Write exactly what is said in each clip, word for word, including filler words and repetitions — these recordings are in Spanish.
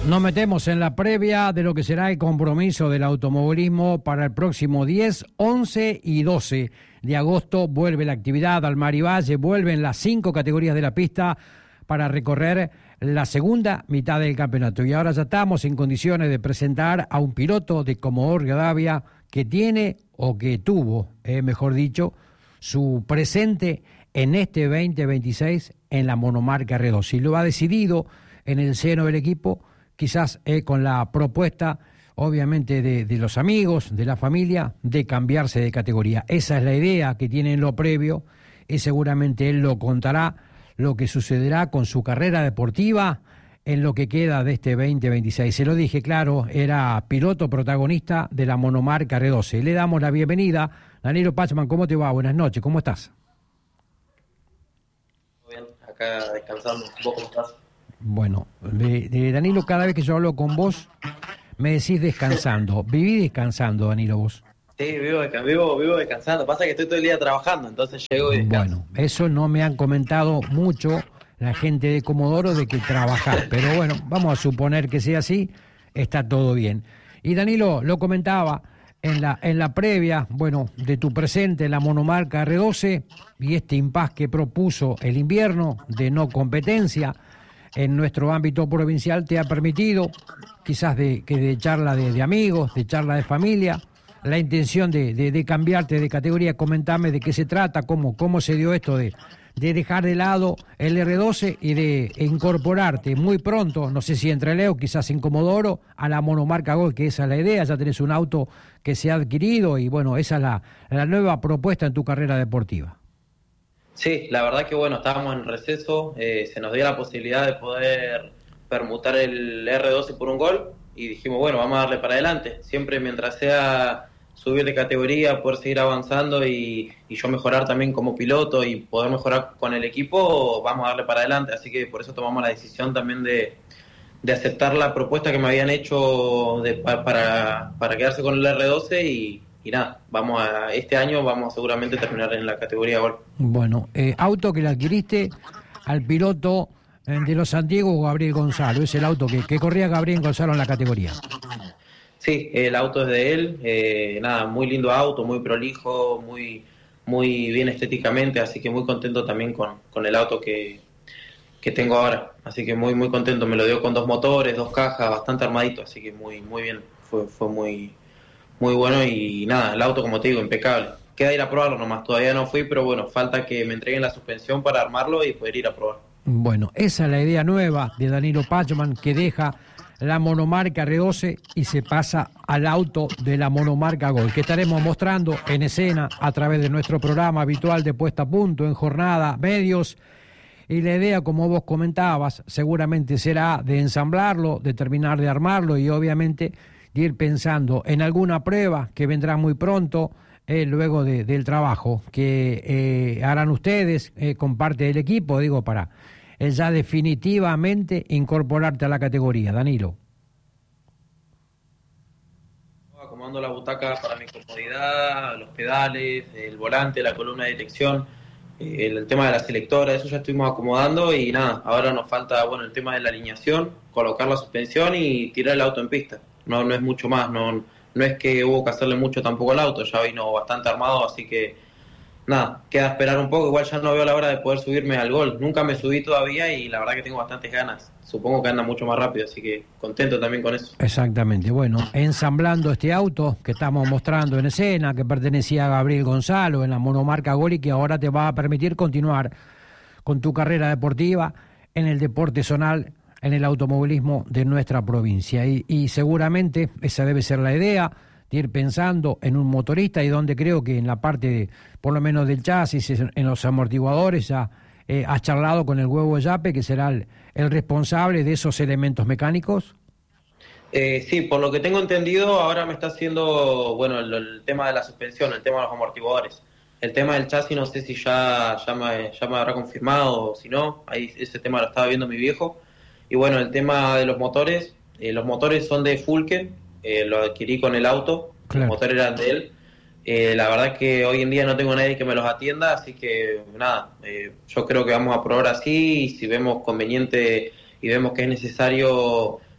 Nos metemos en la previa de lo que será el compromiso del automovilismo para el próximo diez, once y doce de agosto. Vuelve la actividad al Mar y Valle, vuelven las cinco categorías de la pista para recorrer la segunda mitad del campeonato. Y ahora ya estamos en condiciones de presentar a un piloto de Comodoro Rivadavia que tiene, o que tuvo, eh, mejor dicho, su presente en este veinte veintiséis en la monomarca R doce. Y lo ha decidido en el seno del equipo, quizás eh, con la propuesta, obviamente, de, de los amigos, de la familia, de cambiarse de categoría. Esa es la idea que tiene en lo previo, y seguramente él lo contará, lo que sucederá con su carrera deportiva en lo que queda de este veinte veintiséis. Se lo dije, claro, era piloto protagonista de la monomarca R doce. Le damos la bienvenida. Danilo Pachman, ¿cómo te va? Buenas noches, ¿cómo estás? Muy bien, acá descansando. ¿Vos cómo estás? Bueno, de, de Danilo, cada vez que yo hablo con vos, me decís descansando. ¿Viví descansando, Danilo, vos? Sí, vivo, vivo, vivo descansando. Pasa que estoy todo el día trabajando, entonces llego y descanso. Bueno, eso no me han comentado mucho la gente de Comodoro, de que trabajás. Pero bueno, vamos a suponer que sea así, está todo bien. Y Danilo, lo comentaba en la, en la previa, bueno, de tu presente en la monomarca R doce y este impas que propuso el invierno de no competencia en nuestro ámbito provincial te ha permitido, quizás de, que de charla de, de amigos, de charla de familia, la intención de, de, de cambiarte de categoría. Comentame de qué se trata, cómo, cómo se dio esto de, de dejar de lado el R doce y de incorporarte muy pronto, no sé si entre Leo, quizás en Comodoro, a la monomarca Gol, que esa es la idea. Ya tenés un auto que se ha adquirido y bueno, esa es la, la nueva propuesta en tu carrera deportiva. Sí, la verdad que bueno, estábamos en receso, eh, se nos dio la posibilidad de poder permutar el R doce por un Gol y dijimos, bueno, vamos a darle para adelante, siempre mientras sea subir de categoría, poder seguir avanzando y, y yo mejorar también como piloto y poder mejorar con el equipo, vamos a darle para adelante, así que por eso tomamos la decisión también de, de aceptar la propuesta que me habían hecho de, para, para quedarse con el R doce y Y nada, vamos a este año vamos a seguramente terminar en la categoría Gol. Bueno, eh, auto que le adquiriste al piloto eh, de los Santiago, Gabriel Gonzalo. Es el auto que, que corría Gabriel Gonzalo en la categoría. Sí, el auto es de él. Eh, nada, muy lindo auto, muy prolijo, muy muy bien estéticamente, así que muy contento también con, con el auto que, que tengo ahora. Así que muy muy contento. Me lo dio con dos motores, dos cajas, bastante armadito, así que muy muy bien. Fue fue muy Muy bueno y nada, el auto, como te digo, impecable. Queda ir a probarlo nomás, todavía no fui, pero bueno, falta que me entreguen la suspensión para armarlo y poder ir a probar. Bueno, esa es la idea nueva de Danilo Pachman, que deja la monomarca R doce y se pasa al auto de la monomarca Gol, que estaremos mostrando en escena a través de nuestro programa habitual de Puesta a Punto, en jornada, medios. Y la idea, como vos comentabas, seguramente será de ensamblarlo, de terminar de armarlo y obviamente de ir pensando en alguna prueba que vendrá muy pronto, eh, luego de, del trabajo que eh, harán ustedes eh, con parte del equipo, digo, para eh, ya definitivamente incorporarte a la categoría. Danilo. Acomodando la butaca para mi comodidad, los pedales, el volante, la columna de dirección, eh, el, el tema de la selectora, eso ya estuvimos acomodando y nada, ahora nos falta, bueno, el tema de la alineación, colocar la suspensión y tirar el auto en pista. No, no es mucho más, no, no es que hubo que hacerle mucho tampoco al auto, ya vino bastante armado, así que nada, queda esperar un poco, igual ya no veo la hora de poder subirme al Gol, nunca me subí todavía y la verdad que tengo bastantes ganas, supongo que anda mucho más rápido, así que contento también con eso. Exactamente, bueno, ensamblando este auto que estamos mostrando en escena, que pertenecía a Gabriel Gonzalo en la monomarca Gol y que ahora te va a permitir continuar con tu carrera deportiva en el deporte zonal, en el automovilismo de nuestra provincia. Y, y seguramente esa debe ser la idea, de ir pensando en un motorista, y donde creo que en la parte, de, por lo menos del chasis, en los amortiguadores, ya eh, has charlado con el Huevo de Yape, que será el, el responsable de esos elementos mecánicos. Eh, sí, por lo que tengo entendido, ahora me está haciendo, bueno, el, el tema de la suspensión, el tema de los amortiguadores. El tema del chasis no sé si ya, ya, me, ya me habrá confirmado o si no, ahí ese tema lo estaba viendo mi viejo. Y bueno, el tema de los motores, eh, los motores son de Fulke, eh, lo adquirí con el auto, claro. Los motores eran de él. Eh, la verdad es que hoy en día no tengo nadie que me los atienda, así que nada, eh, yo creo que vamos a probar así y si vemos conveniente y vemos que es necesario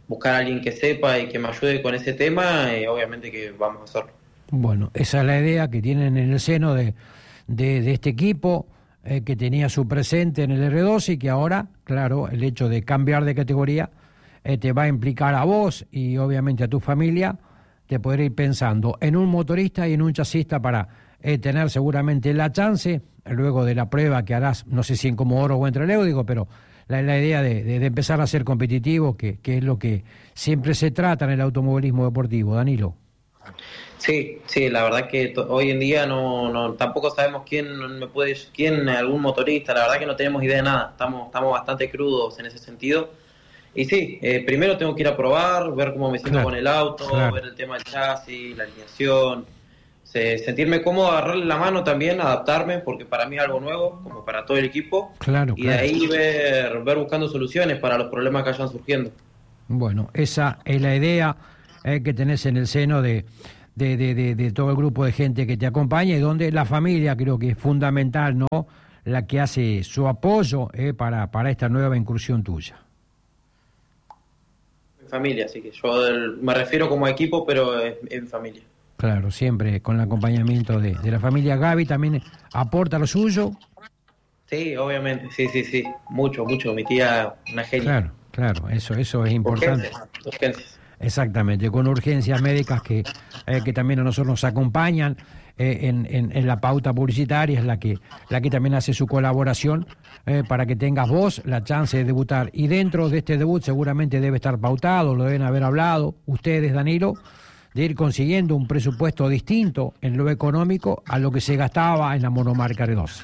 buscar a alguien que sepa y que me ayude con ese tema, eh, obviamente que vamos a hacerlo. Bueno, esa es la idea que tienen en el seno de, de, de este equipo, eh, que tenía su presente en el erre doce y que ahora, claro, el hecho de cambiar de categoría eh, te va a implicar a vos y obviamente a tu familia de poder ir pensando en un motorista y en un chasista para eh, tener seguramente la chance, luego de la prueba que harás, no sé si en Comodoro o en Trelew, digo, pero la, la idea de, de, de empezar a ser competitivo, que, que es lo que siempre se trata en el automovilismo deportivo. Danilo. Sí, sí, la verdad que to- hoy en día no, no tampoco sabemos quién me puede, quién, algún motorista, la verdad que no tenemos idea de nada, estamos, estamos bastante crudos en ese sentido. Y sí, eh, primero tengo que ir a probar, ver cómo me siento Claro, con el auto, claro. ver el tema del chasis, la alineación, se- sentirme cómodo, agarrarle la mano también, adaptarme, porque para mí es algo nuevo, como para todo el equipo, Claro, y de claro. ahí ver, ver buscando soluciones para los problemas que vayan surgiendo. Bueno, esa es la idea eh, que tenés en el seno de, de, de, de, de todo el grupo de gente que te acompaña y donde la familia creo que es fundamental, ¿no? La que hace su apoyo eh, para, para esta nueva incursión tuya. Mi familia, así que yo del- me refiero como equipo, pero es, es mi familia. Claro, siempre con el acompañamiento de, de la familia. Gaby también aporta lo suyo. Sí, obviamente, sí, sí, sí, mucho, mucho, mi tía, una genia. Claro, claro, eso, eso es importante. Urgencias, urgencias. Exactamente, con urgencias médicas que, eh, que también a nosotros nos acompañan eh, en, en, en la pauta publicitaria, es la que, la que también hace su colaboración eh, para que tengas vos la chance de debutar. Y dentro de este debut seguramente debe estar pautado, lo deben haber hablado ustedes, Danilo, de ir consiguiendo un presupuesto distinto en lo económico a lo que se gastaba en la monomarca erre doce.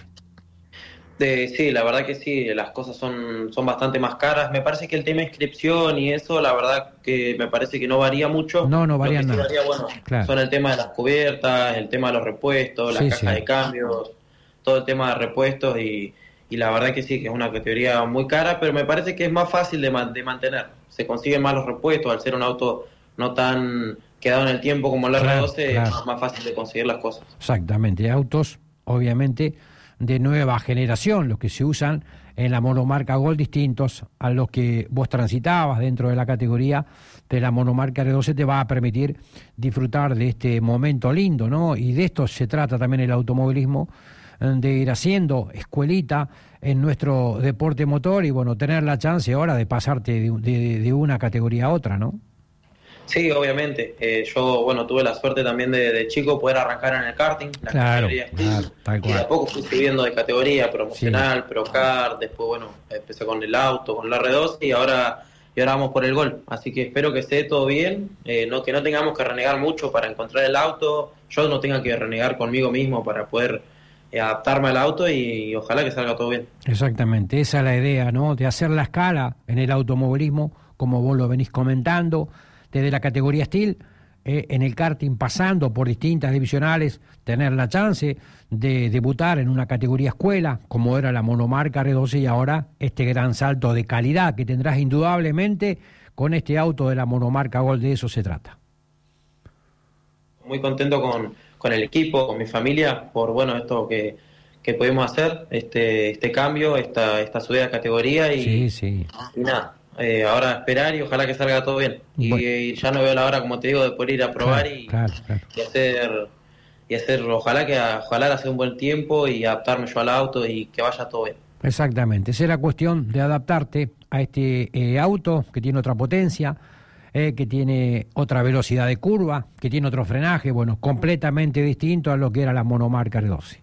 De, sí, la verdad que sí, las cosas son, son bastante más caras. Me parece que el tema de inscripción y eso, la verdad que me parece que no varía mucho. No, no Lo varía que sí nada. varía, bueno, Claro. son el tema de las cubiertas, el tema de los repuestos, Sí, la caja sí. de cambios, todo el tema de repuestos y, y la verdad que sí, que es una categoría muy cara, pero me parece que es más fácil de, man- de mantener. Se consiguen más los repuestos al ser un auto no tan quedado en el tiempo como el Claro, erre doce, claro. es más fácil de conseguir las cosas. Exactamente, autos obviamente de nueva generación, los que se usan en la monomarca Gol, distintos a los que vos transitabas dentro de la categoría de la monomarca erre doce, te va a permitir disfrutar de este momento lindo, ¿no? Y de esto se trata también el automovilismo, eh, de ir haciendo escuelita en nuestro deporte motor y bueno, tener la chance ahora de pasarte de, de, de una categoría a otra, ¿no? Sí, obviamente. Eh, yo, bueno, tuve la suerte también de, de chico poder arrancar en el karting, la Claro, categoría claro, Steel, tal y de cual. a poco fui subiendo de categoría promocional, Procar, después, bueno, empecé con el auto, con el erre doce y ahora, y ahora vamos por el Gol. Así que espero que esté todo bien, eh, no, que no tengamos que renegar mucho para encontrar el auto, yo no tenga que renegar conmigo mismo para poder eh, adaptarme al auto y, y ojalá que salga todo bien. Exactamente, esa es la idea, ¿no? De hacer la escala en el automovilismo, como vos lo venís comentando, desde la categoría Steel, eh, en el karting pasando por distintas divisionales, tener la chance de debutar en una categoría escuela, como era la monomarca erre doce, y ahora este gran salto de calidad que tendrás indudablemente con este auto de la monomarca Gol, de eso se trata. Muy contento con, con el equipo, con mi familia, por bueno esto que, que pudimos hacer, este, este cambio, esta, esta subida de categoría y, Sí, sí. y nada, eh, ahora esperar y ojalá que salga todo bien. Y, Bueno. y ya no veo la hora, como te digo, de poder ir a probar Claro, y, claro, claro. y hacer y hacer, ojalá que ojalá hacer un buen tiempo y adaptarme yo al auto y que vaya todo bien. Exactamente, será cuestión de adaptarte a este eh, auto que tiene otra potencia, eh, que tiene otra velocidad de curva, que tiene otro frenaje, bueno, completamente distinto a lo que era la monomarca erre doce.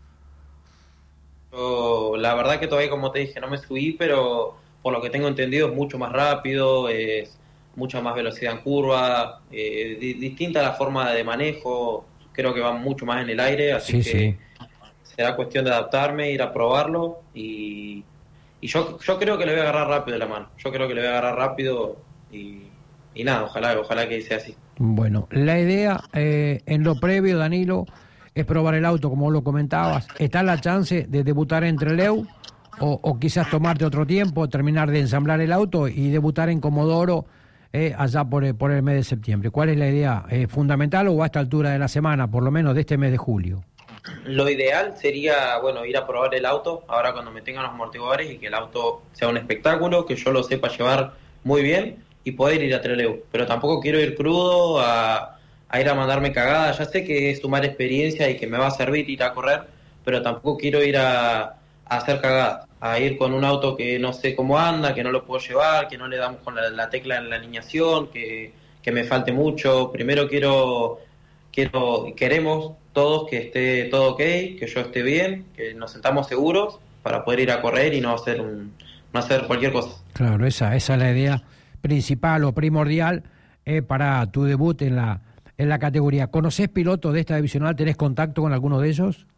Yo, la verdad que todavía, como te dije, no me subí, pero por lo que tengo entendido es mucho más rápido, es mucha más velocidad en curva, eh, di- distinta la forma de manejo, creo que va mucho más en el aire, así Sí, que sí. será cuestión de adaptarme, ir a probarlo y, y yo, yo creo que le voy a agarrar rápido la mano, yo creo que le voy a agarrar rápido y, y nada, ojalá, ojalá que sea así. Bueno, la idea eh, en lo previo, Danilo, es probar el auto, como vos lo comentabas. ¿Está la chance de debutar en Trelew o, o quizás tomarte otro tiempo, terminar de ensamblar el auto y debutar en Comodoro eh, allá por, el- por el mes de septiembre? ¿Cuál es la idea? Eh, ¿Fundamental o a esta altura de la semana, por lo menos de este mes de julio? Lo ideal sería, bueno, ir a probar el auto ahora cuando me tengan los amortiguadores y que el auto sea un espectáculo, que yo lo sepa llevar muy bien y poder ir a Trelew. Pero tampoco quiero ir crudo a, a ir a mandarme cagada. Ya sé que es sumar experiencia y que me va a servir ir a correr, pero tampoco quiero ir a, a hacer cagada, a ir con un auto que no sé cómo anda, que no lo puedo llevar, que no le damos con la, la tecla en la alineación, que, que me falte mucho. Primero quiero, quiero, queremos todos que esté todo ok, que yo esté bien, que nos sentamos seguros para poder ir a correr y no hacer un, no hacer cualquier cosa. Claro, esa, esa es la idea principal o primordial eh, para tu debut en la, en la categoría. ¿Conocés pilotos de esta divisional? ¿Tenés contacto con alguno de ellos?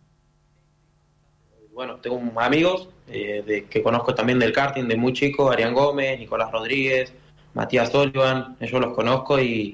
Bueno, tengo amigos eh, de, que conozco también del karting de muy chico, Arián Gómez, Nicolás Rodríguez, Matías Sullivan, ellos los conozco y,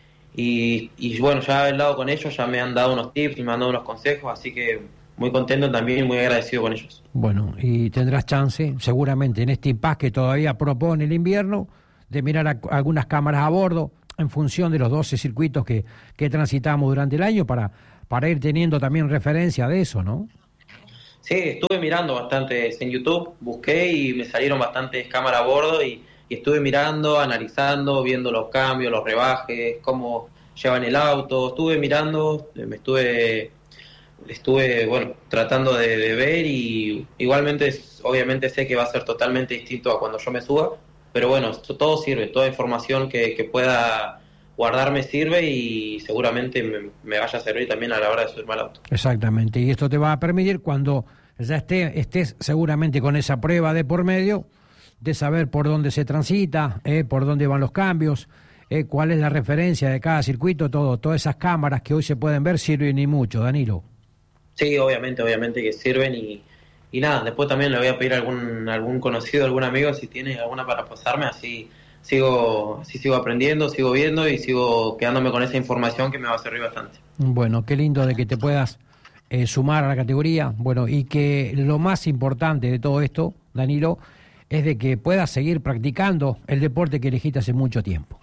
y, y bueno, ya he hablado con ellos, ya me han dado unos tips y me han dado unos consejos, así que muy contento también y muy agradecido con ellos. Bueno, y tendrás chance, seguramente, en este impasse que todavía propone el invierno, de mirar a, algunas cámaras a bordo en función de los doce circuitos que, que transitamos durante el año para, para ir teniendo también referencia de eso, ¿no? Sí, estuve mirando bastantes en YouTube, busqué y me salieron bastantes cámaras a bordo y, y estuve mirando, analizando, viendo los cambios, los rebajes, cómo llevan el auto, estuve mirando, me estuve... estuve bueno tratando de, de ver y igualmente obviamente sé que va a ser totalmente distinto a cuando yo me suba, pero bueno, todo sirve, toda información que, que pueda guardarme sirve y seguramente me, me vaya a servir también a la hora de subirme al auto. Exactamente, y esto te va a permitir cuando ya esté, estés seguramente con esa prueba de por medio, de saber por dónde se transita, eh, por dónde van los cambios, eh, cuál es la referencia de cada circuito, todo, todas esas cámaras que hoy se pueden ver sirven y mucho, Danilo. Sí, obviamente, obviamente que sirven y, y nada, después también le voy a pedir a algún, algún conocido, algún amigo, si tiene alguna para pasarme, así sigo, así sigo aprendiendo, sigo viendo y sigo quedándome con esa información que me va a servir bastante. Bueno, qué lindo de que te puedas eh, sumar a la categoría, bueno, y que lo más importante de todo esto, Danilo, es de que puedas seguir practicando el deporte que elegiste hace mucho tiempo.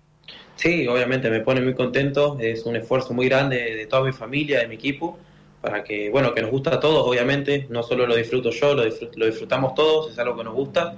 Sí, obviamente me pone muy contento, es un esfuerzo muy grande de toda mi familia, de mi equipo, para que, bueno, que nos gusta a todos, obviamente, no solo lo disfruto yo, lo, disfrut- lo disfrutamos todos, es algo que nos gusta,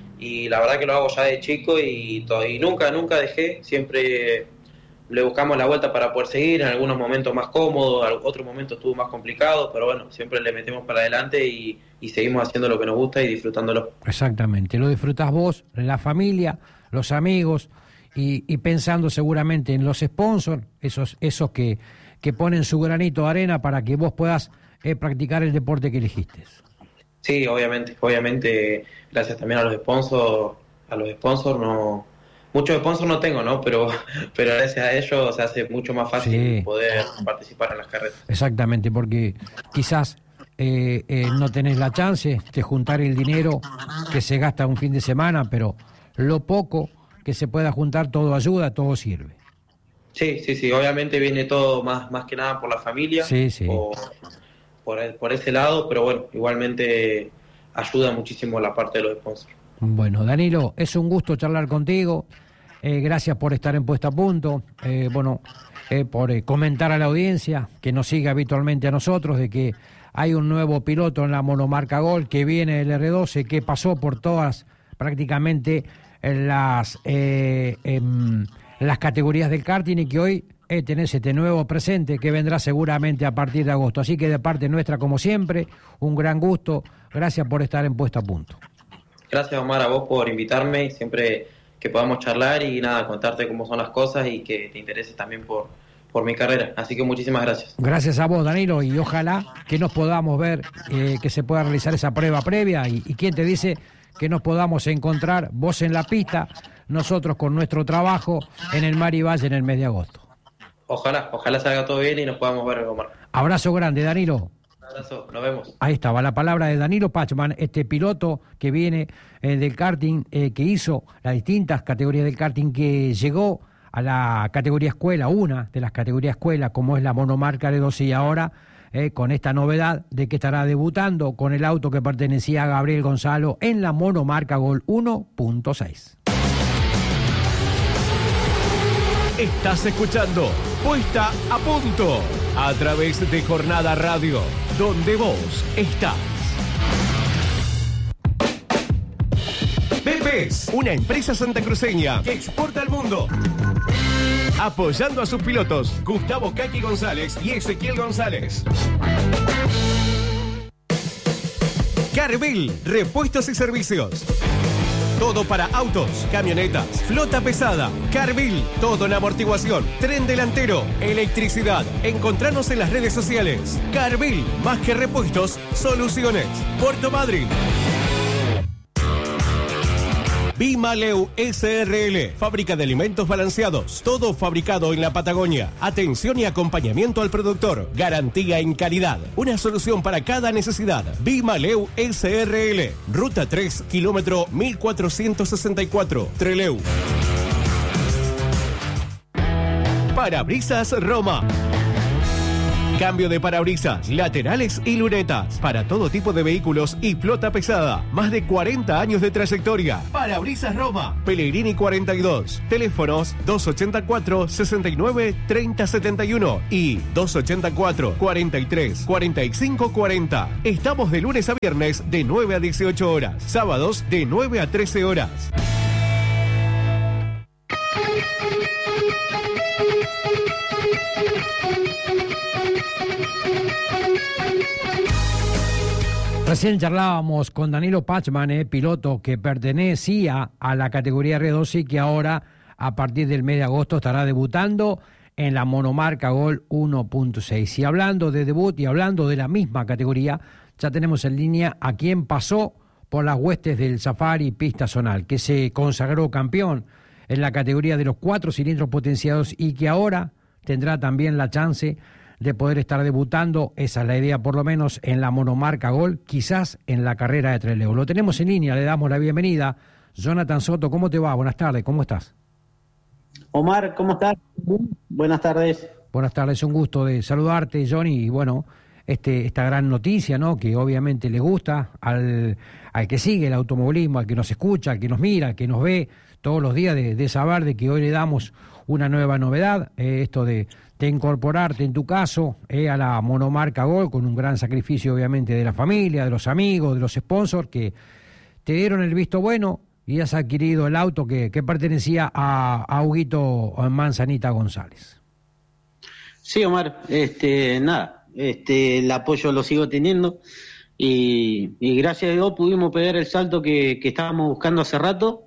y la verdad que lo hago ya de chico y, to- y nunca, nunca dejé, siempre le buscamos la vuelta para poder seguir, en algunos momentos más cómodos, en otros momentos estuvo más complicado, pero bueno, siempre le metemos para adelante y, y seguimos haciendo lo que nos gusta y disfrutándolo. Exactamente, lo disfrutás vos, la familia, los amigos, y, y pensando seguramente en los sponsors, esos, esos que... que ponen su granito de arena para que vos puedas eh, practicar el deporte que elegiste. Sí, obviamente, obviamente, gracias también a los sponsors, a los sponsors no, muchos sponsors no tengo, ¿no? Pero, pero gracias a ellos se hace mucho más fácil sí. poder participar en las carreras. Exactamente, porque quizás eh, eh, no tenés la chance de juntar el dinero que se gasta un fin de semana, pero lo poco que se pueda juntar todo ayuda, todo sirve. Sí, sí, sí, obviamente viene todo más más que nada por la familia, sí, sí. O por, por ese lado, pero bueno, igualmente ayuda muchísimo la parte de los sponsors. Bueno, Danilo, es un gusto charlar contigo, eh, gracias por estar en Puesta a Punto, eh, bueno, eh, por eh, comentar a la audiencia que nos sigue habitualmente a nosotros, de que hay un nuevo piloto en la monomarca Gol que viene del erre doce, que pasó por todas prácticamente las... Eh, eh, las categorías del karting y que hoy eh, tenés este nuevo presente que vendrá seguramente a partir de agosto. Así que de parte nuestra, como siempre, un gran gusto. Gracias por estar en Puesta a Punto. Gracias, Omar, a vos por invitarme y siempre que podamos charlar y nada, contarte cómo son las cosas y que te intereses también por, por mi carrera. Así que muchísimas gracias. Gracias a vos, Danilo, y ojalá que nos podamos ver, eh, que se pueda realizar esa prueba previa y, y quién te dice que nos podamos encontrar, vos en la pista, nosotros con nuestro trabajo en el Mar y Valle en el mes de agosto. Ojalá, ojalá salga todo bien y nos podamos ver, Omar. Abrazo grande, Danilo. Un abrazo, nos vemos. Ahí estaba la palabra de Danilo Pachman, este piloto que viene eh, del karting, eh, que hizo las distintas categorías del karting, que llegó a la categoría escuela, una de las categorías escuela, como es la monomarca erre doce, y ahora eh, con esta novedad de que estará debutando con el auto que pertenecía a Gabriel Gonzalo en la monomarca Gol uno punto seis. Estás escuchando Puesta a Punto a través de Jornada Radio, donde vos estás. B P T E S, una empresa santacruceña que exporta al mundo. Apoyando a sus pilotos, Gustavo Kaki González y Ezequiel González. Carvel, repuestos y servicios. Todo para autos, camionetas, flota pesada. Carvel, todo en amortiguación, tren delantero, electricidad. Encontranos en las redes sociales. Carvel, más que repuestos, soluciones. Puerto Madryn. Bimaleu S R L, fábrica de alimentos balanceados, todo fabricado en la Patagonia. Atención y acompañamiento al productor, garantía en calidad, una solución para cada necesidad. Bimaleu S R L, ruta tres, kilómetro mil cuatrocientos sesenta y cuatro, Trelew. Parabrisas Roma. Cambio de parabrisas, laterales y lunetas para todo tipo de vehículos y flota pesada. Más de cuarenta años de trayectoria. Parabrisas Roma, Pellegrini cuarenta y dos. Teléfonos dos ochenta y cuatro, sesenta y nueve, treinta setenta y uno y dos ochenta y cuatro, cuarenta y tres, cuarenta y cinco cuarenta. Estamos de lunes a viernes de nueve a dieciocho horas. Sábados de nueve a trece horas. Recién charlábamos con Danilo Pachman, eh, piloto que pertenecía a la categoría R doce y que ahora, a partir del mes de agosto, estará debutando en la monomarca Gol uno punto seis. Y hablando de debut y hablando de la misma categoría, ya tenemos en línea a quien pasó por las huestes del Safari Pista Zonal, que se consagró campeón en la categoría de los cuatro cilindros potenciados y que ahora tendrá también la chance de poder estar debutando, esa es la idea por lo menos, en la monomarca Gol, quizás en la carrera de Trelew. Lo tenemos en línea, le damos la bienvenida. Jonathan Soto, ¿cómo te va? Buenas tardes, ¿cómo estás? Omar, ¿cómo estás? Buenas tardes. Buenas tardes, un gusto de saludarte, Johnny, y bueno, este, esta gran noticia, ¿no?, que obviamente le gusta al, al que sigue el automovilismo, al que nos escucha, al que nos mira, al que nos ve todos los días, de, de saber de que hoy le damos una nueva novedad, eh, esto de, de incorporarte en tu caso eh, a la monomarca Gol, con un gran sacrificio obviamente de la familia, de los amigos, de los sponsors que te dieron el visto bueno y has adquirido el auto que, que pertenecía a, a Huguito Manzanita González. Sí, Omar, este, nada, este, el apoyo lo sigo teniendo y, y gracias a Dios pudimos pegar el salto que, que estábamos buscando hace rato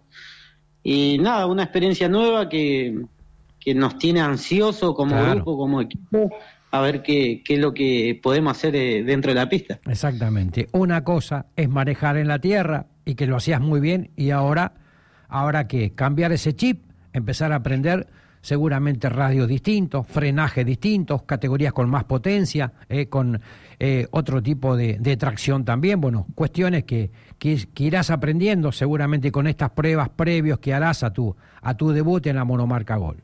y nada, una experiencia nueva que que nos tiene ansioso como claro. grupo, como equipo, a ver qué, qué es lo que podemos hacer eh, dentro de la pista. Exactamente. Una cosa es manejar en la tierra, y que lo hacías muy bien, y ahora, ahora que cambiar ese chip, empezar a aprender seguramente radios distintos, frenajes distintos, categorías con más potencia, eh, con eh, otro tipo de, de tracción también. Bueno, cuestiones que, que, que irás aprendiendo seguramente con estas pruebas previos que harás a tu, a tu debut en la monomarca Gol.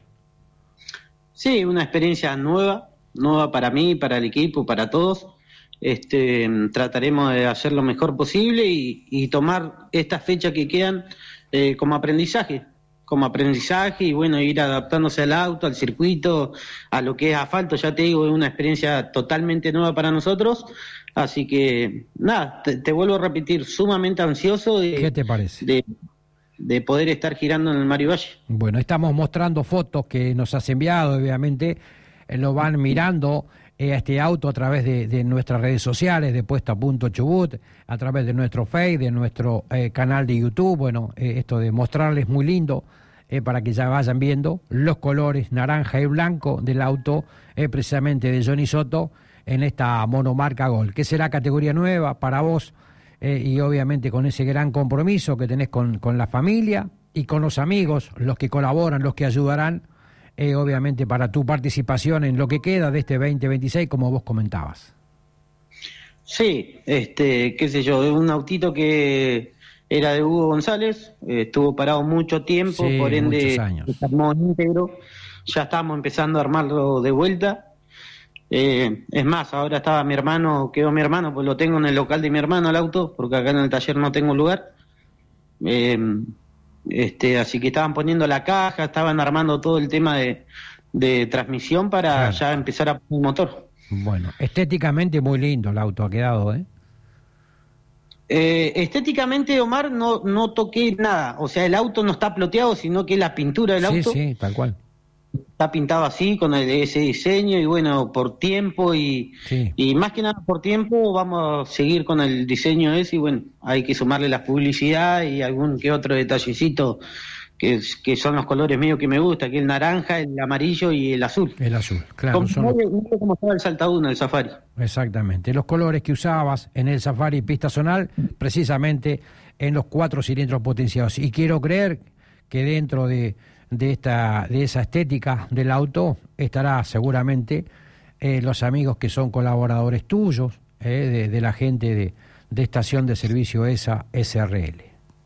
Sí, una experiencia nueva, nueva para mí, para el equipo, para todos. Este, trataremos de hacer lo mejor posible y, y tomar estas fechas que quedan eh, como aprendizaje, como aprendizaje y bueno, ir adaptándose al auto, al circuito, a lo que es asfalto. Ya te digo, es una experiencia totalmente nueva para nosotros. Así que, nada, te, te vuelvo a repetir, sumamente ansioso de, ¿qué te parece? De, de poder estar girando en el Mario Valle. Bueno, estamos mostrando fotos que nos has enviado, obviamente, eh, lo van mirando eh, este auto a través de, de nuestras redes sociales, de Puesta a Punto Chubut, a través de nuestro Face, de nuestro eh, canal de YouTube. Bueno, eh, esto de mostrarles muy lindo, eh, para que ya vayan viendo los colores naranja y blanco del auto, eh, precisamente de Johnny Soto, en esta monomarca Gol, que será categoría nueva para vos, Eh, y obviamente con ese gran compromiso que tenés con, con la familia y con los amigos, los que colaboran, los que ayudarán, eh, obviamente para tu participación en lo que queda de este veinte veintiséis, como vos comentabas. Sí, este, qué sé yo, un autito que era de Hugo González, eh, estuvo parado mucho tiempo, sí, por ende se armó íntegro, ya estamos empezando a armarlo de vuelta. Eh, es más, ahora estaba mi hermano, quedó mi hermano, pues lo tengo en el local de mi hermano el auto, porque acá en el taller no tengo lugar. Eh, este, así que estaban poniendo la caja, estaban armando todo el tema de, de transmisión para claro. ya empezar a poner el motor. Bueno, estéticamente muy lindo el auto ha quedado, ¿eh? Eh, estéticamente, Omar, no, no toqué nada. O sea, el auto no está ploteado, sino que la pintura del Sí, auto sí, tal cual. está pintado así, con el, ese diseño, y bueno, por tiempo, y, Sí. y más que nada por tiempo, vamos a seguir con el diseño ese, y bueno, hay que sumarle la publicidad y algún que otro detallecito, que, que son los colores míos que me gusta, que el naranja, el amarillo y el azul. El azul, claro. Como, Son los- como estaba el Saltaduna, el Safari. Exactamente. Los colores que usabas en el Safari pista zonal, precisamente en los cuatro cilindros potenciados. Y quiero creer que dentro de, de esta de esa estética del auto estará seguramente eh, los amigos que son colaboradores tuyos, eh, de, de la gente de, de Estación de Servicio E S A S R L.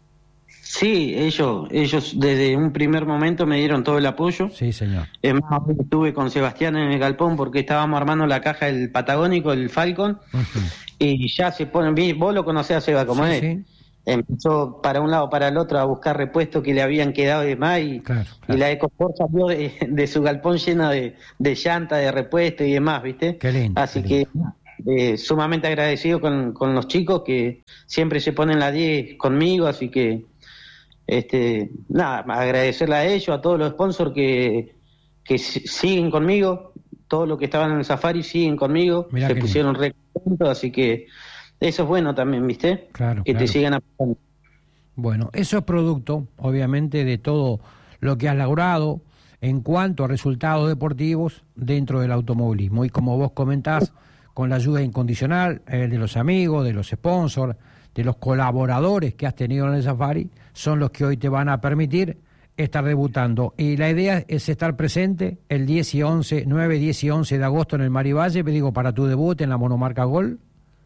Sí, ellos, ellos desde un primer momento me dieron todo el apoyo. Sí, señor. Es más, hoy estuve con Sebastián en el galpón porque estábamos armando la caja del Patagónico, el Falcon, Ujú. y ya se ponen, vi- vos lo conocés a Seba como Sí, es. sí. Empezó para un lado para el otro a buscar repuestos que le habían quedado y demás, y, Claro, y claro. la EcoSport salió de, de su galpón llena de, de llanta, de repuestos y demás, ¿viste? Qué lindo, Así qué que eh, sumamente agradecido con, con los chicos que siempre se ponen la diez conmigo, así que este nada, agradecerle a ellos, a todos los sponsors que, que si- siguen conmigo, todos los que estaban en el Safari siguen conmigo, Mirá se qué pusieron re contentos, así que eso es bueno también, ¿viste? Claro, Que claro. te sigan apoyando. Bueno, eso es producto, obviamente, de todo lo que has logrado en cuanto a resultados deportivos dentro del automovilismo. Y como vos comentás, con la ayuda incondicional eh, de los amigos, de los sponsors, de los colaboradores que has tenido en el Safari, son los que hoy te van a permitir estar debutando. Y la idea es estar presente el diez y once, nueve, diez y once de agosto en el Marivalle, digo, para tu debut en la monomarca Gol.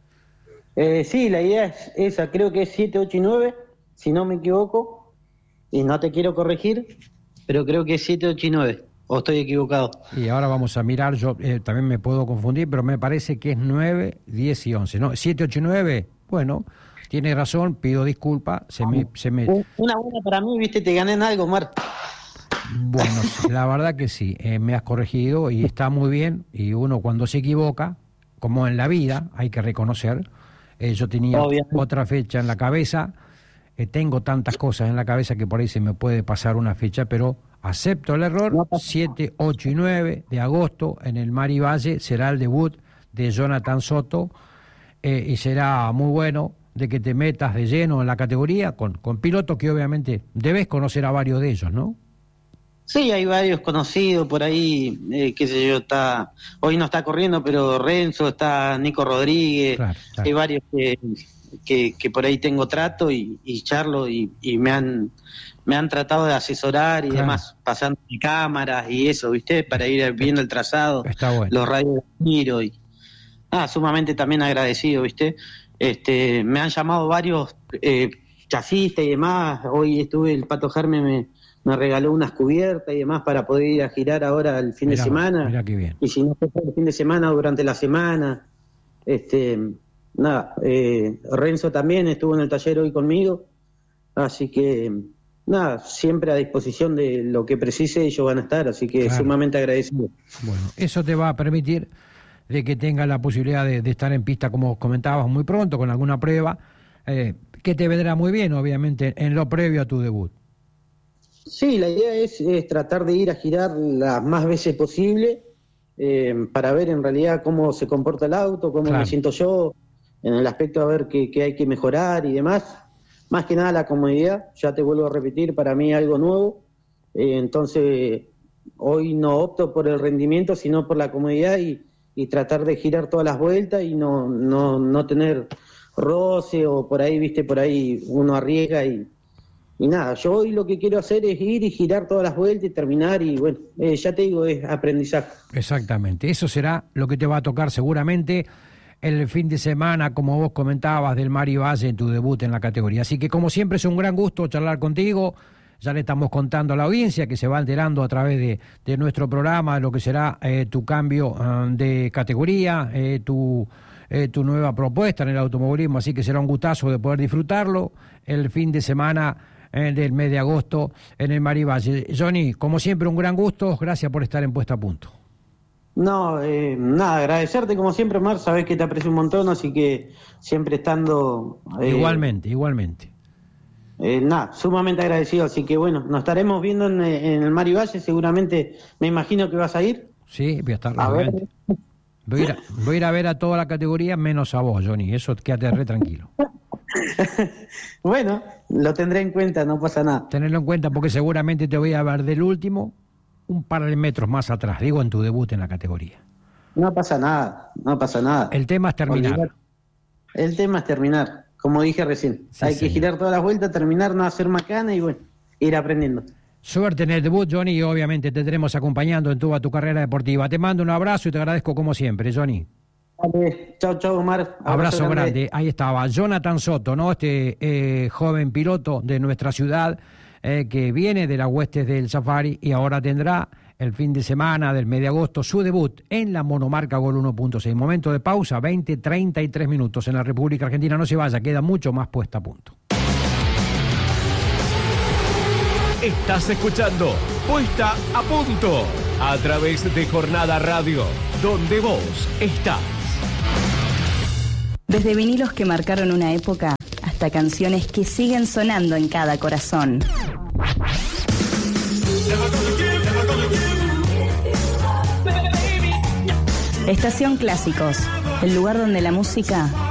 Eh, sí, la idea es esa, creo que es siete, ocho y nueve, si no me equivoco, y no te quiero corregir, pero creo que es siete, ocho y nueve, o estoy equivocado. Y ahora vamos a mirar, yo eh, también me puedo confundir, pero me parece que es nueve, diez y once. ¿No? siete, ocho y nueve, bueno, tiene razón, pido disculpas. Se me, se me... Una buena para mí, viste, te gané en algo, Mar. Bueno, sí, la verdad que sí, eh, me has corregido y está muy bien. Y uno cuando se equivoca, como en la vida, hay que reconocer. Eh, yo tenía Obviamente. otra fecha en la cabeza, eh, tengo tantas cosas en la cabeza que por ahí se me puede pasar una fecha, pero acepto el error. No pasa siete, ocho y nueve de agosto en el Marivalle será el debut de Jonathan Soto, eh, y será muy bueno de que te metas de lleno en la categoría con, con pilotos que obviamente debes conocer a varios de ellos, ¿no? Sí, hay varios conocidos por ahí, eh, qué sé yo, está, hoy no está corriendo, pero Renzo, está Nico Rodríguez, Claro, claro. hay varios que, que, que por ahí tengo trato y, y charlo y, y me han me han tratado de asesorar y Claro. demás, pasando cámaras y eso, ¿viste? Para ir viendo el trazado, Está bueno. los radios de miro y ah, sumamente también agradecido, ¿viste? Este, me han llamado varios eh, chasistas y demás. Hoy estuve, el Pato Germe me, me regaló unas cubiertas y demás para poder ir a girar ahora el fin Mirá, de semana. mirá qué bien. Y si no fue el fin de semana, durante la semana. Este, nada, eh, Renzo también estuvo en el taller hoy conmigo. Así que, nada, siempre a disposición de lo que precise, ellos van a estar. Así que Claro. sumamente agradecido. Bueno, eso te va a permitir de que tengas la posibilidad de, de estar en pista, como comentabas, muy pronto, con alguna prueba, eh, que te vendrá muy bien, obviamente, en lo previo a tu debut. Sí, la idea es, es tratar de ir a girar las más veces posible eh, para ver en realidad cómo se comporta el auto, cómo Claro. me siento yo, en el aspecto a ver qué, qué hay que mejorar y demás. Más que nada la comodidad, ya te vuelvo a repetir, para mí algo nuevo. Eh, entonces, hoy no opto por el rendimiento, sino por la comodidad y, y tratar de girar todas las vueltas y no, no, no tener roce o por ahí, viste, por ahí uno arriesga y... Y nada, yo hoy lo que quiero hacer es ir y girar todas las vueltas y terminar y bueno, eh, ya te digo, es aprendizaje. Exactamente, eso será lo que te va a tocar seguramente el fin de semana, como vos comentabas, del Marivalle en tu debut en la categoría. Así que como siempre es un gran gusto charlar contigo. Ya le estamos contando a la audiencia que se va enterando a través de, de nuestro programa lo que será eh, tu cambio uh, de categoría, eh, tu, eh, tu nueva propuesta en el automovilismo, así que será un gustazo de poder disfrutarlo el fin de semana eh, del mes de agosto en el Marivalle. Johnny, como siempre un gran gusto, gracias por estar en Puesta a Punto. No, eh, nada, agradecerte como siempre, Mar, sabés que te aprecio un montón, así que siempre estando... Eh, igualmente, igualmente. Eh, nada, sumamente agradecido, así que bueno, nos estaremos viendo en, en el Mar y Valle, seguramente, me imagino que vas a ir. Sí, voy a estar, obviamente. Voy a, ir a, voy a ir a ver a toda la categoría menos a vos, Johnny, eso quédate re tranquilo. Bueno, lo tendré en cuenta, no pasa nada. Tenerlo en cuenta porque seguramente te voy a ver del último un par de metros más atrás, digo en tu debut en la categoría. No pasa nada, no pasa nada. El tema es terminar. Olvidar. El tema es terminar, como dije recién. Sí, Hay señor. que girar todas las vueltas, terminar, no hacer macana y bueno, ir aprendiendo. Suerte en el debut, Johnny, y obviamente te tendremos acompañando en toda tu carrera deportiva. Te mando un abrazo y te agradezco como siempre, Johnny. Vale, chao, chao, Omar. Abrazo, abrazo grande. grande. Ahí estaba Jonathan Soto, ¿no? Este eh, joven piloto de nuestra ciudad eh, que viene de las huestes del Safari y ahora tendrá el fin de semana del mes de agosto su debut en la monomarca Gol uno punto seis. Momento de pausa, veinte treinta y tres minutos en la República Argentina. No se vaya, queda mucho más puesta a punto. Estás escuchando Puesta a Punto a través de Jornada Radio, donde vos estás. Desde vinilos que marcaron una época hasta canciones que siguen sonando en cada corazón. Estación Clásicos, el lugar donde la música